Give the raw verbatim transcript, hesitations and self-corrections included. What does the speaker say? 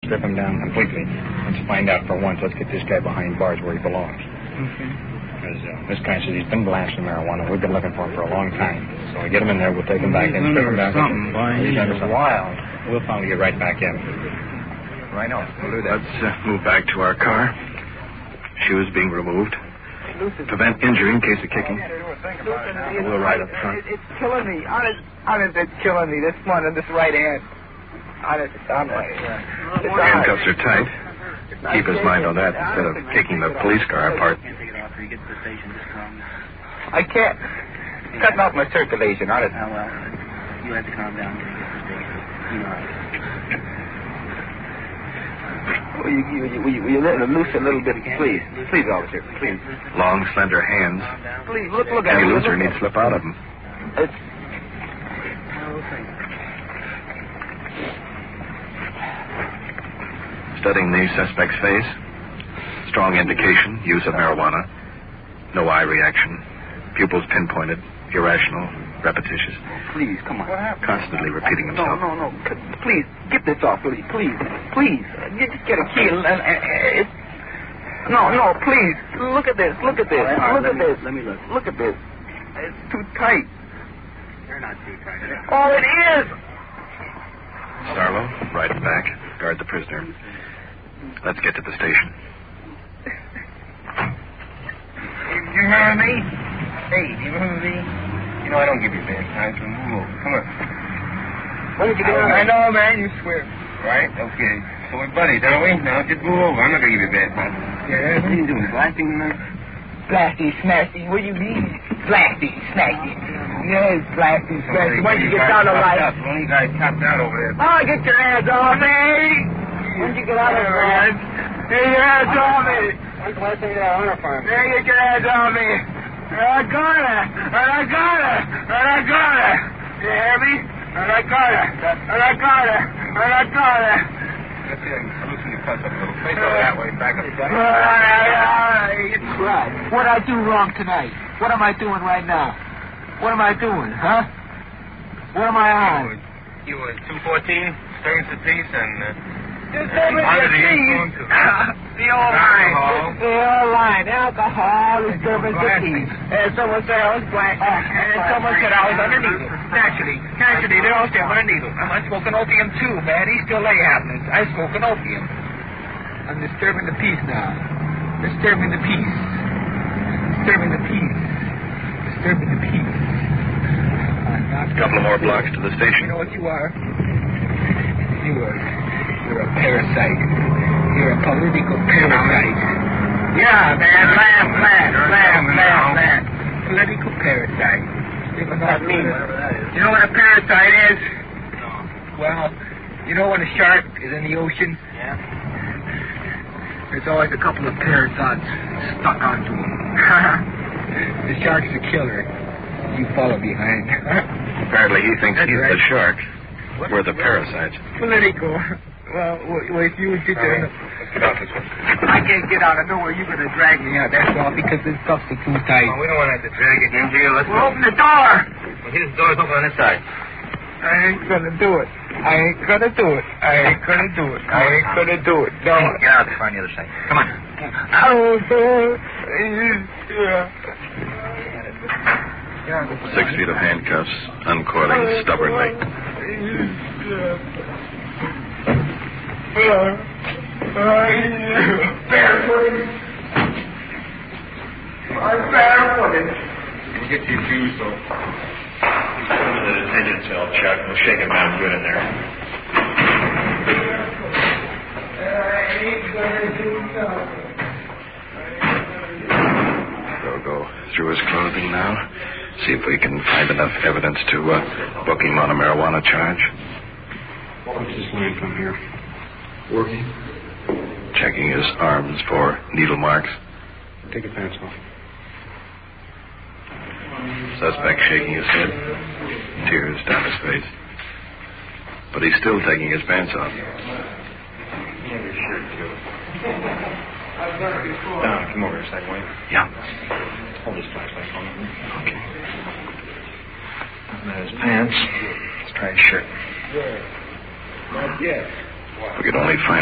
Strip him down completely. Let's find out for once. Let's get this guy behind bars where he belongs. Okay. Because uh, this guy says he's been blasting marijuana. We've been looking for him for a long time. So we get him in there. We'll take him back in. Strip him down. Something, boy. He's under some wild. We'll finally get right back in. Right on. We'll do that. Let's uh, move back to our car. Shoes being removed. Prevent injury in case of kicking. We'll ride up front. It's killing me. Honest, honest, it's killing me. This one on this right hand. Honest, it's on my... It's Handcuffs are tight. Keep his mind on that instead of kicking the police car apart. I can't. It's cutting off my circulation, honest. Oh, well, you have to calm down. You know. Will you, will you, will you, will you let him loose a little bit, please? Please, officer, please. Long, slender hands. Please, look, look at Any him. looser Look need at- slip out of them. It's... Studying the suspect's face. Strong indication, use of marijuana. No eye reaction. Pupils pinpointed. Irrational. Repetitious. Please, come on. Constantly repeating No, himself. no, no. C- Please, get this off, please. Please, please. You just get a key and... and, and it's... No, no, please. Look at this. Look at this. All right, all right, look let at me- this. let me look. Look at this. It's too tight. You're not too tight. Oh, it is. Sarlo, ride him back. Guard the prisoner. Let's get to the station. You remember me? Hey, do you remember me? You know, I don't give you bad times. So move over. Come on. What did you do? I know, man. You swear. Right? Okay. So we're buddies, aren't we? Now, just move over. I'm not going to give you bad times. Yeah. What are you doing? Blasting tonight? Blasty, smashy. What do you mean? Blasty, smashy. Yes, blasty, smashy. Once you get out of life. One of you guys tapped out over there. Oh, get your hands off me. Once you get out of life. Get your hands off me. Why don't you get out of farm? There, get your hands off me. And I got it. And I got it. And I got it. You hear me? And I got it. And I got it. And I got it. Let's see if I can loosen your cuffs up a little. Face over that way. Back up. Right. What I do wrong tonight? What am I doing right now? What am I doing, huh? What am I on? You were two fourteen, disturbance of peace, and... Uh, Disturbance under of the peace. influence of... The old line. Alcohol. The old line. Alcohol, disturbance of peace. And someone said I was black. And someone said I was under needle. Naturally. Naturally, they all said I'm under needle. I'm smoking opium too, man. He's still lay happening. I smoking opium. I'm disturbing the peace now. Disturbing the peace. Disturbing the peace. Disturbing the peace. A couple of more blocks to the You station. know what you are? You are. You're a parasite. You're a political parasite. Yeah, man. Laugh, laugh, laugh, laugh, laugh. Political parasite. You know what I mean? You know what a parasite is? No. Well, you know when a shark is in the ocean? Yeah? There's always a couple of parasites stuck onto him. The shark's a killer. You follow behind. Apparently he thinks That's he's right. the shark. We're the parasites. Political. Well, well, if you sit there... Let's get out this way. I can't get out. I know where you're going to drag me out. That's all because this cuffs are too tight. Well, we don't want to have to drag it in jail. Let's Well, open the door. Well, here's the door's open on this side. I ain't going to do it. I ain't going to do it. I ain't going to do it. I ain't going to do it. No. Get out there on the other side. Come on. I don't do it. Yeah. Six feet of handcuffs, uncoiling stubbornly. Barefooted. I'm barefooted. We'll get you shoes, so... Come to the detention cell, Chuck. We'll shake him down good in there. I ain't gonna do nothing. We'll go through his clothing now. See if we can find enough evidence to uh, book him on a marijuana charge. What's this line from here? Working. Checking his arms for needle marks. Take your pants off. Suspect shaking his head. Tears down his face. But he's still taking his pants off. Yeah, your shirt, too. Down, come over here a second, will you? Yeah. Hold this flashlight for me. Okay. There's his pants. Let's try his shirt. Not yet. We could only find